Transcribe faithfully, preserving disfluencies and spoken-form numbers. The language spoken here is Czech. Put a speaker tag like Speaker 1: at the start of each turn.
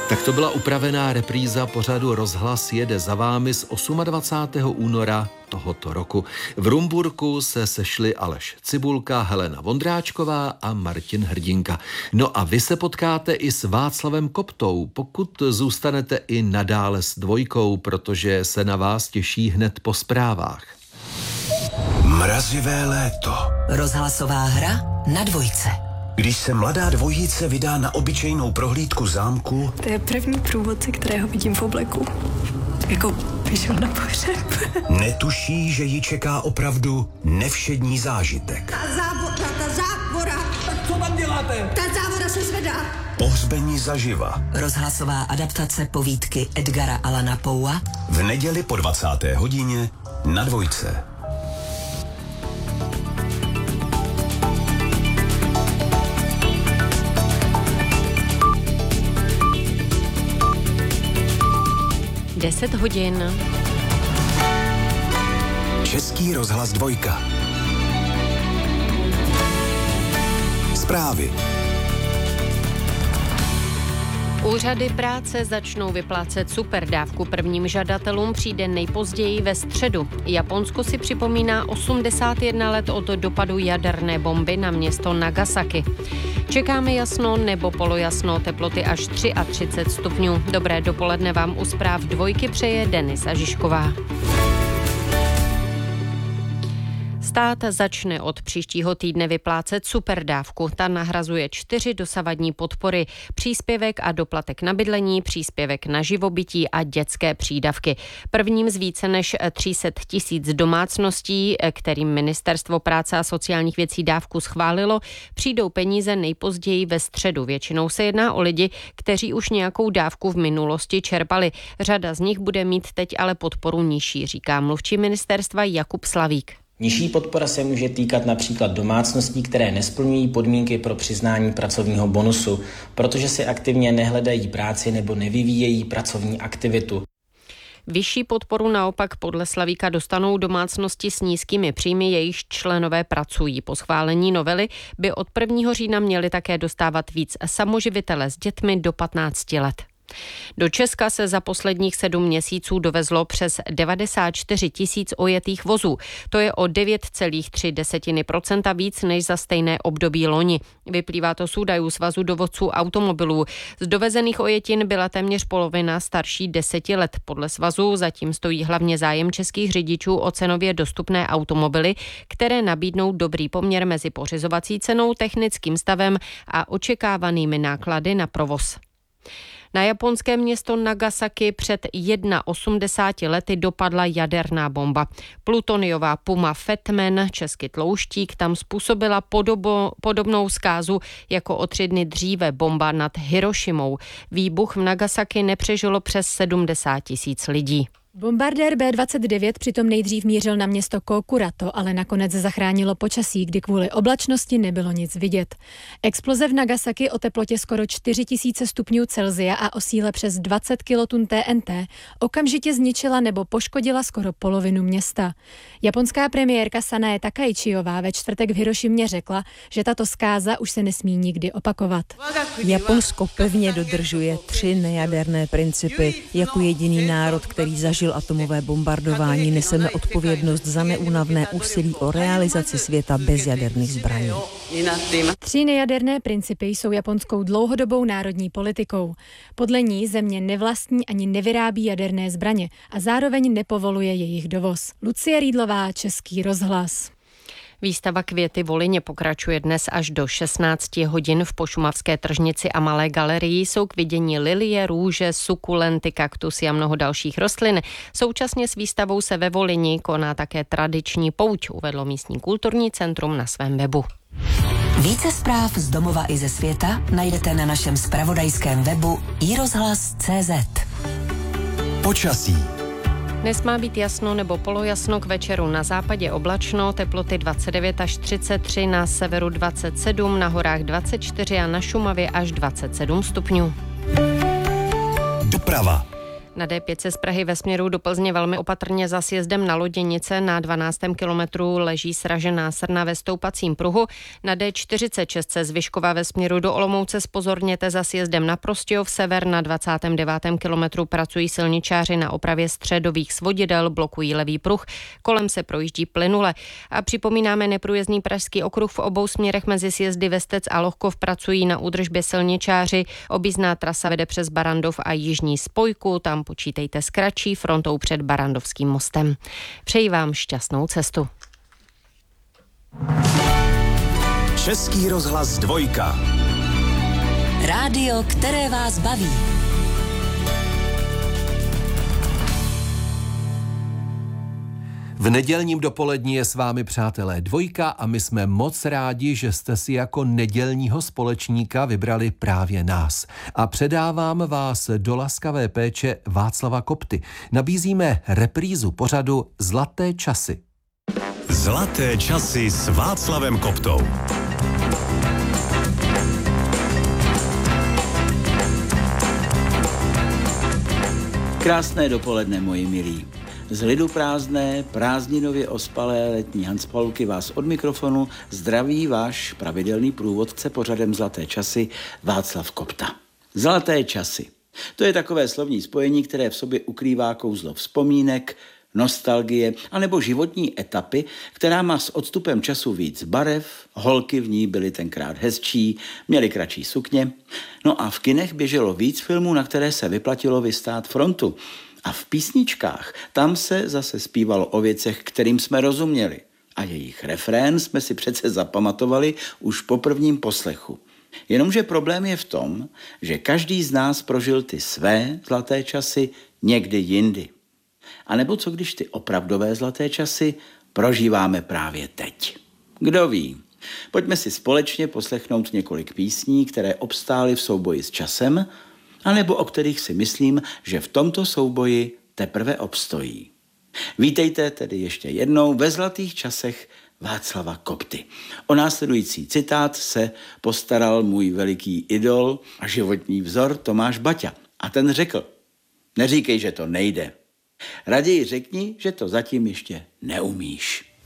Speaker 1: Tak to byla upravená repríza pořadu Rozhlas jede za vámi z dvacátého osmého února tohoto roku. V Rumburku se sešli Aleš Cibulka, Helena Vondráčková a Martin Hrdinka. No a vy se potkáte i s Václavem Koptou, pokud zůstanete i nadále s dvojkou, protože se na vás těší hned po zprávách.
Speaker 2: Mrazivé léto.
Speaker 3: Rozhlasová hra na dvojce.
Speaker 2: Když se mladá dvojice vydá na obyčejnou prohlídku zámku...
Speaker 4: To je první průvodce, kterého vidím v obleku. Jako vyšel na pohřeb.
Speaker 2: Netuší, že ji čeká opravdu nevšední zážitek.
Speaker 5: Ta závora, ta závora.
Speaker 6: Tak co tam děláte?
Speaker 5: Ta závora se zvedá.
Speaker 2: Pohřbení zaživa.
Speaker 3: Rozhlasová adaptace povídky Edgara Allana Poea.
Speaker 2: V neděli po dvacáté hodině na dvojce.
Speaker 7: deset hodin.
Speaker 2: Český rozhlas dvojka. Zprávy.
Speaker 7: Úřady práce začnou vyplácet superdávku prvním žadatelům, přijde nejpozději ve středu. Japonsko si připomíná osmdesát jedna let od dopadu jaderné bomby na město Nagasaki. Čekáme jasno nebo polojasno, teploty až třicet tři stupňů. Dobré dopoledne vám u zpráv dvojky přeje Denisa Žižková. Stát začne od příštího týdne vyplácet superdávku. Ta nahrazuje čtyři dosavadní podpory. Příspěvek a doplatek na bydlení, příspěvek na živobytí a dětské přídavky. Prvním z více než tři sta tisíc domácností, kterým Ministerstvo práce a sociálních věcí dávku schválilo, přijdou peníze nejpozději ve středu. Většinou se jedná o lidi, kteří už nějakou dávku v minulosti čerpali. Řada z nich bude mít teď ale podporu nižší, říká mluvčí ministerstva Jakub Slavík.
Speaker 8: Nižší podpora se může týkat například domácností, které nesplňují podmínky pro přiznání pracovního bonusu, protože si aktivně nehledají práci nebo nevyvíjejí pracovní aktivitu.
Speaker 7: Vyšší podporu naopak podle Slavíka dostanou domácnosti s nízkými příjmy, jejichž členové pracují. Po schválení novely by od prvního října měli také dostávat víc samoživitele s dětmi do patnácti let. Do Česka se za posledních sedm měsíců dovezlo přes devadesát čtyři tisíc ojetých vozů. To je o devět celá tři procenta víc než za stejné období loni. Vyplývá to z údajů Svazu dovozců automobilů. Z dovezených ojetin byla téměř polovina starší deseti let. Podle Svazu zatím stojí hlavně zájem českých řidičů o cenově dostupné automobily, které nabídnou dobrý poměr mezi pořizovací cenou, technickým stavem a očekávanými náklady na provoz. Na japonské město Nagasaki před osmdesáti jedna lety dopadla jaderná bomba. Plutoniová puma Fetman, česky tlouštík, tam způsobila podobo, podobnou zkázu jako o tři dny dříve bomba nad Hirošimou. Výbuch v Nagasaki nepřežilo přes sedmdesát tisíc lidí.
Speaker 9: Bombardér bé dvacet devět přitom nejdřív mířil na město Kokurato, ale nakonec zachránilo počasí, kdy kvůli oblačnosti nebylo nic vidět. Exploze v Nagasaki o teplotě skoro čtyři tisíce stupňů Celsia a o síle přes dvacet kilotun té en té okamžitě zničila nebo poškodila skoro polovinu města. Japonská premiérka Sanae Takaichiová ve čtvrtek v Hirošimě řekla, že tato zkáza už se nesmí nikdy opakovat.
Speaker 10: Japonsko pevně dodržuje tři nejaderné principy. Jako jediný národ, který zažil atomové bombardování, neseme odpovědnost za neúnavné úsilí o realizaci světa bez jaderných zbraní.
Speaker 9: Tři nejaderné principy jsou japonskou dlouhodobou národní politikou. Podle ní země nevlastní ani nevyrábí jaderné zbraně a zároveň nepovoluje jejich dovoz. Lucie Rýdlová, Český rozhlas.
Speaker 7: Výstava Květy Volině pokračuje dnes až do šestnácti hodin v Pošumavské tržnici a Malé galerii. Jsou k vidění lilie, růže, sukulenty, kaktusy a mnoho dalších rostlin. Současně s výstavou se ve Volyni koná také tradiční pouť, uvedlo místní kulturní centrum na svém webu.
Speaker 3: Více zpráv z domova i ze světa najdete na našem zpravodajském webu i rozhlas tečka cé zet.
Speaker 2: Počasí.
Speaker 7: Dnes má být jasno nebo polojasno, k večeru na západě oblačno, teploty dvacet devět až třicet tři, na severu dvacet sedm, na horách dvacet čtyři a na Šumavě až dvacet sedm stupňů.
Speaker 2: Doprava.
Speaker 7: Na D pět se z Prahy ve směru do Plzně velmi opatrně za sjezdem na Loděnice, na dvanáctém kilometru leží sražená srna ve stoupacím pruhu. Na D čtyřicet šest se z Vyškova ve směru do Olomouce zpozorněte za sjezdem na Prostějov sever, na dvacátém devátém kilometru pracují silničáři na opravě středových svodidel, blokují levý pruh, kolem se projíždí plynule. A připomínáme neprůjezdný pražský okruh v obou směrech mezi sjezdy Vestec a Lohkov, pracují na údržbě silničáři. Objízdná trasa vede přes Barandov a jižní spojku, tam počítejte s kratší frontou před Barandovským mostem. Přeji vám šťastnou cestu.
Speaker 2: Český rozhlas dvojka.
Speaker 3: Rádio, které vás baví.
Speaker 1: V nedělním dopolední je s vámi, přátelé, dvojka a my jsme moc rádi, že jste si jako nedělního společníka vybrali právě nás. A předávám vás do laskavé péče Václava Kopty. Nabízíme reprízu pořadu Zlaté časy.
Speaker 2: Zlaté časy s Václavem Koptou.
Speaker 6: Krásné dopoledne, moji milí. Z lidu prázdné, prázdninově ospalé letní Hanspalky vás od mikrofonu zdraví váš pravidelný průvodce pořadem Zlaté časy Václav Kopta. Zlaté časy. To je takové slovní spojení, které v sobě ukrývá kouzlo vzpomínek, nostalgie anebo životní etapy, která má s odstupem času víc barev, holky v ní byly tenkrát hezčí, měly kratší sukně, no a v kinech běželo víc filmů, na které se vyplatilo vystát frontu. A v písničkách tam se zase zpívalo o věcech, kterým jsme rozuměli. A jejich refrén jsme si přece zapamatovali už po prvním poslechu. Jenomže problém je v tom, že každý z nás prožil ty své zlaté časy někdy jindy. A nebo co když ty opravdové zlaté časy prožíváme právě teď? Kdo ví? Pojďme si společně poslechnout několik písní, které obstály v souboji s časem, anebo o kterých si myslím, že v tomto souboji teprve obstojí. Vítejte tedy ještě jednou ve Zlatých časech Václava Kopty. O následující citát se postaral můj veliký idol a životní vzor Tomáš Baťa. A ten řekl: neříkej, že to nejde. Raději řekni, že to zatím ještě neumíš.